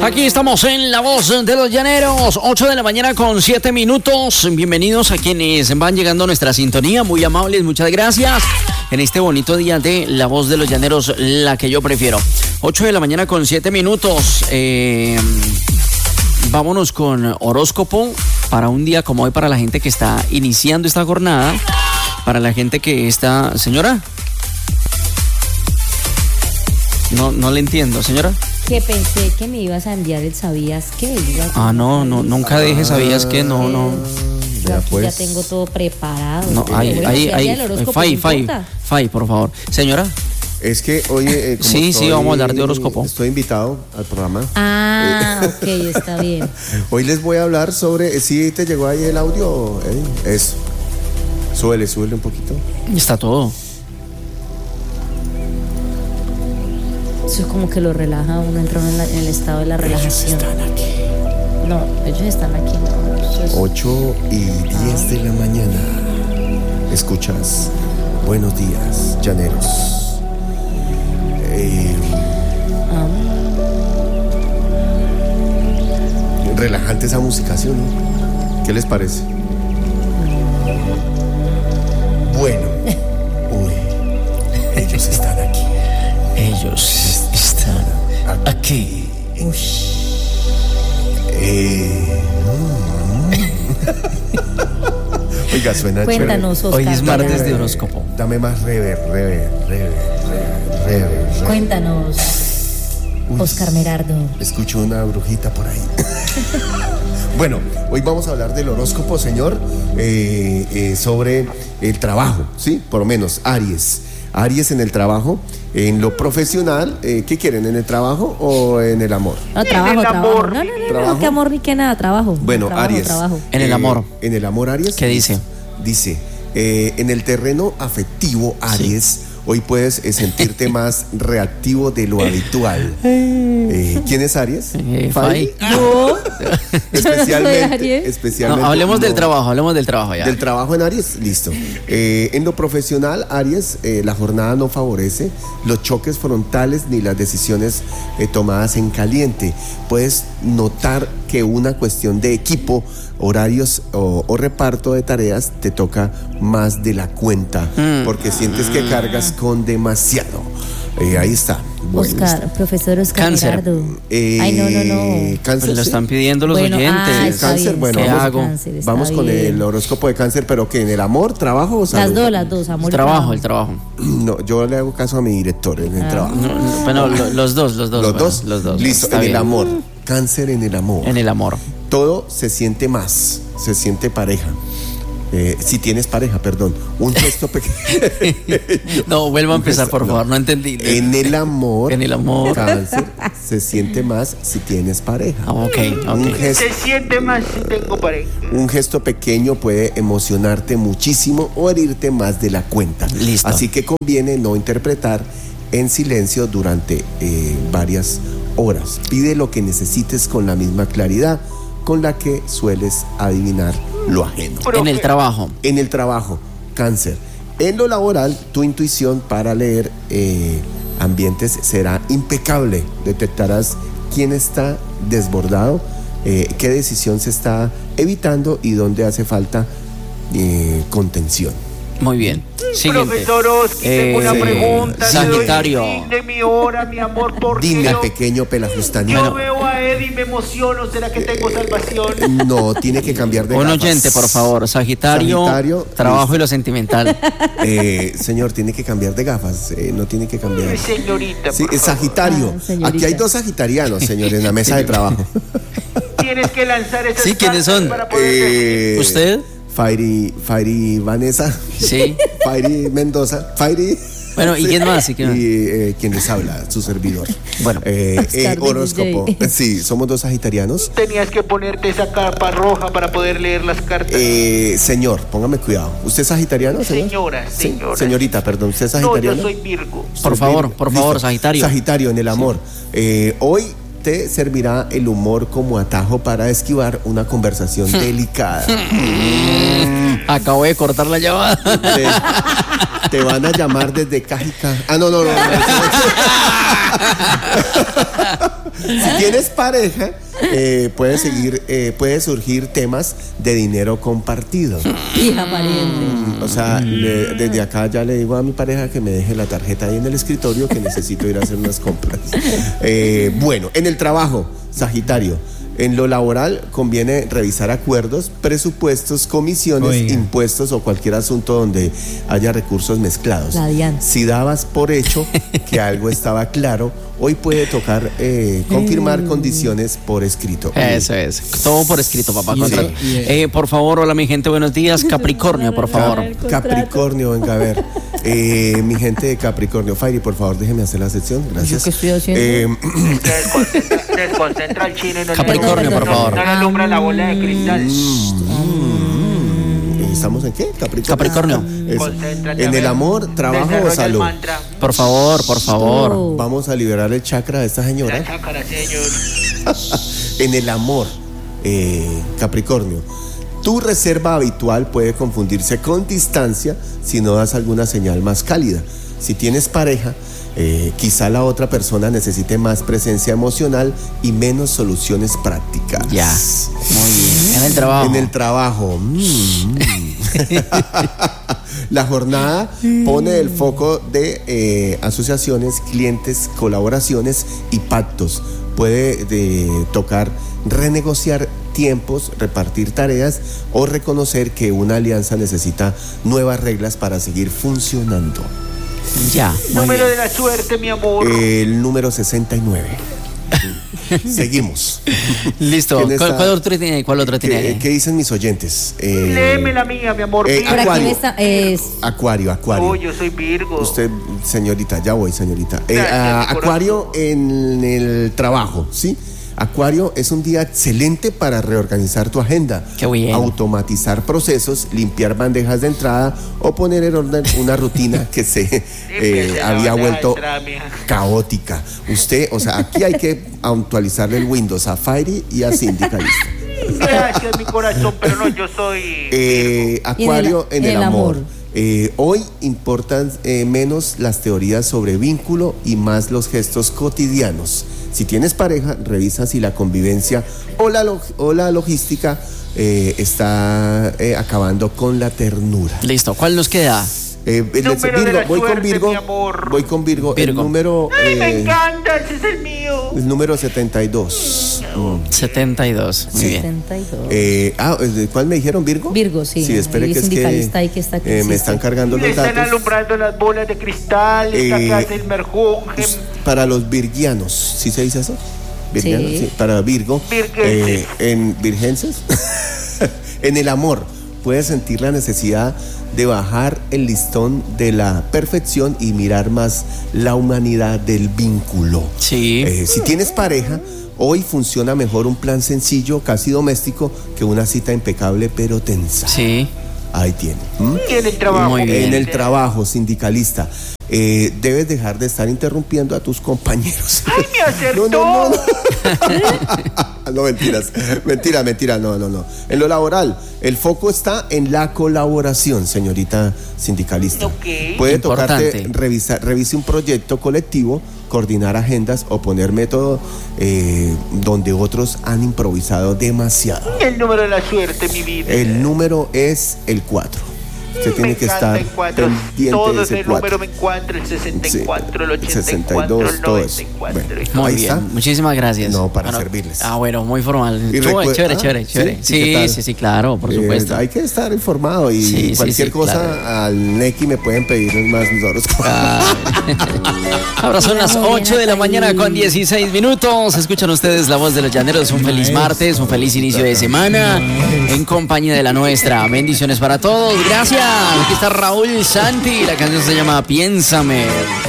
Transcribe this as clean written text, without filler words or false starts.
Aquí estamos en La Voz de los Llaneros, 8 de la mañana con 7 minutos. Bienvenidos a quienes van llegando a nuestra sintonía, muy amables, muchas gracias. En este bonito día de La Voz de los Llaneros, la que yo prefiero. 8 de la mañana con 7 minutos. Vámonos con horóscopo para un día como hoy, para la gente que está iniciando esta jornada, para la gente que está... ¿Señora? No le entiendo, señora. Que pensé que me ibas a enviar el ¿sabías qué? No, nunca dije ¿sabías qué? No. Yo aquí pues. ya tengo todo preparado. No, Fay, por favor. Señora. Es que, oye, como sí, vamos a hablar de horóscopo. Estoy invitado al programa. Ok, está bien. Hoy les voy a hablar sobre... ¿Sí te llegó ahí el audio, Eddie? Eso. Súbele un poquito. Está todo. Eso es como que lo relaja, uno entra en el estado de la relajación. Ellos están aquí. No, ellos están aquí, no. Es... 8:10 de la mañana. Escuchas. Buenos días, llaneros. Relajante esa musicación, ¿no? ¿Qué les parece? Bueno. Uy. Ellos están aquí. Ellos están aquí. Oiga, suena Cuéntanos, chévere. Oscar. Hoy es martes de horóscopo. Dame más rever. Cuéntanos, Oscar Merardo. Escucho una brujita por ahí. Bueno, hoy vamos a hablar del horóscopo, señor, sobre el trabajo, ¿sí? Por lo menos, Aries. Aries en el trabajo, en lo profesional, ¿qué quieren? ¿En el trabajo o en el amor? No, trabajo. No, que amor ni que nada, trabajo. Bueno, Aries. En el amor. En el amor, Aries. ¿Qué dice? Dice, en el terreno afectivo, Aries, sí. Hoy puedes sentirte más reactivo de lo habitual. ¿Quién es Aries? Fay. No. Especialmente. No, hablemos del trabajo ya. Del trabajo en Aries, listo. En lo profesional, Aries, la jornada no favorece los choques frontales ni las decisiones tomadas en caliente. Puedes notar que una cuestión de equipo, horarios o reparto de tareas te toca más de la cuenta, porque sientes que cargas con demasiado. Ahí está. Bueno, Profesor Oscar Cáncer. Gerardo. No. Cáncer, pues lo están pidiendo los Bueno, oyentes. Cáncer, bueno, ¿qué vamos, hago? Cáncer, vamos con bien. el horóscopo de Cáncer, pero que en el amor, trabajo o salud. Las dos, amor. El trabajo. No, yo le hago caso a mi director en el trabajo. Bueno, los dos. ¿Los dos? Listo, Está en bien. el amor. Cáncer en el amor. En el amor. Todo se siente más, se siente pareja. Si tienes pareja, perdón. Un gesto pequeño. No, vuelva a empezar, por favor, no entendí. En el amor. Cáncer, se siente más si tienes pareja. Ok. Se siente más si tengo pareja. Un gesto pequeño puede emocionarte muchísimo o herirte más de la cuenta. Listo. Así que conviene no interpretar en silencio durante varias horas. Pide lo que necesites con la misma claridad con la que sueles adivinar lo ajeno. En el trabajo. En el trabajo, Cáncer. En lo laboral, tu intuición para leer ambientes será impecable. Detectarás quién está desbordado, qué decisión se está evitando y dónde hace falta contención. Muy bien. Siguiente. Profesor Oski, tengo una pregunta. Sagitario. De mi hora, mi amor, porque Dime, pequeño pelajustanino. yo veo a Eddie y me emociono. ¿Será que tengo salvación? No, tiene que cambiar de Un gafas. oyente, por favor. Sagitario, trabajo listo. y lo sentimental. Señor, tiene que cambiar de gafas. No tiene que cambiar. Señorita, Sí, por es favor. Sagitario. Señorita. Aquí hay 2 sagitarianos, señor, en la mesa de trabajo. Tienes que lanzar esas Sí, ¿quiénes cartas son? para poder decidir. ¿Usted? Fairy Vanessa. Sí. Fairy Mendoza. Fairy. Bueno, ¿y quién más? Y quien les habla, su servidor. Bueno. Oscar horóscopo. DJ. Sí, somos 2 sagitarianos. Tenías que ponerte esa capa roja para poder leer las cartas. Señor, póngame cuidado. ¿Usted es sagitariano, señor? Señora. Señorita, perdón, ¿usted es No, sagitariano? yo soy Virgo. Por favor, Listo. Sagitario. Sagitario, en el amor. Hoy te servirá el humor como atajo para esquivar una conversación delicada. Acabo de cortar la llamada. Te van a llamar desde Cajica. Ah, no. Si tienes pareja, puede surgir temas de dinero compartido. Hija pariente. O sea, desde acá ya le digo a mi pareja que me deje la tarjeta ahí en el escritorio, que necesito ir a hacer unas compras. Bueno, en el trabajo, Sagitario. En lo laboral conviene revisar acuerdos, presupuestos, comisiones, impuestos o cualquier asunto donde haya recursos mezclados. Si dabas por hecho que algo estaba claro, hoy puede tocar confirmar condiciones por escrito. Eso es, todo por escrito, papá. Por favor, hola mi gente, buenos días. Capricornio, por favor. Capricornio, venga a ver. Mi gente de Capricornio, Fairy, por favor, déjeme hacer la sección. Gracias. ¿Yo qué estoy haciendo? Desconcentra al chino y no Capricornio, por favor. No le alumbra la bola de cristal. ¿Estamos en qué? Capricornio. En el amor, trabajo o salud. Por favor, por favor. Vamos a liberar el chakra de esta señora. La chácara, señor. En el amor, Capricornio. Tu reserva habitual puede confundirse con distancia si no das alguna señal más cálida. Si tienes pareja, quizá la otra persona necesite más presencia emocional y menos soluciones prácticas. Ya, muy bien. En el trabajo. En el trabajo. La jornada pone el foco de asociaciones, clientes, colaboraciones y pactos. Puede tocar renegociar tiempos, repartir tareas o reconocer que una alianza necesita nuevas reglas para seguir funcionando. Ya. Número de la suerte, mi amor. El número 69. Seguimos. Listo. ¿Cuál otro tiene? ¿Qué dicen mis oyentes? Léeme la mía, mi amor. Acuario. Acuario. Oh, yo soy Virgo. Usted, señorita, ya voy, señorita. Gracias, Acuario en el trabajo, ¿sí? Acuario es un día excelente para reorganizar tu agenda, Qué bien. Automatizar procesos, limpiar bandejas de entrada o poner en orden una rutina que se había vuelto caótica. Usted, o sea, aquí hay que actualizarle el Windows a Fairy y a Sindicalista. Gracias, mi corazón, pero no, yo soy Acuario en el amor. Hoy importan menos las teorías sobre vínculo y más los gestos cotidianos. Si tienes pareja, revisa si la convivencia o la logística está acabando con la ternura. Listo, ¿cuál nos queda? Virgo, voy con Virgo. El número... ¡Ay, me encanta! Ese es el mío. El número 72. 72, muy bien. 72. ¿Cuál me dijeron, Virgo? Virgo, sí. Sí, espere que es que me están cargando los datos. Le están alumbrando las bolas de cristal, esta casa el merjunje. Para los virgianos, ¿sí se dice eso? ¿Virgianos? Sí. Sí. Para Virgo. En virgenses. En el amor, puedes sentir la necesidad de bajar el listón de la perfección y mirar más la humanidad del vínculo. Sí. Si tienes pareja, hoy funciona mejor un plan sencillo, casi doméstico, que una cita impecable pero tensa. Sí. Ahí tiene. Y en el trabajo. Muy bien. En el trabajo, Sindicalista. Debes dejar de estar interrumpiendo a tus compañeros. ¡Ay, me acertó! No. No, mentiras. Mentira. No. En lo laboral, el foco está en la colaboración, señorita Sindicalista. Okay. Puede Importante. tocarte revise un proyecto colectivo, coordinar agendas o poner método donde otros han improvisado demasiado. El número de la suerte, mi vida. El número es el 4. Usted tiene que estar pendiente todo de ese ese 4. número me encuentra, el 64, el 84, 62, el todo eso. 94. Bueno. Muy Ahí bien, está. muchísimas gracias. No, para servirles. Bueno, muy formal. Y Chévere. ¿sí? Sí, claro, por supuesto. Hay que estar informado y cualquier cosa claro. al Neki me pueden pedir más horóscopos. Ahora son las 8 de la mañana con 16 minutos. Escuchan ustedes la voz de los llaneros. Un feliz martes, un feliz inicio de semana en compañía de la nuestra. Bendiciones para todos. Gracias. Aquí está Raúl Santi. La canción se llama Piénsame.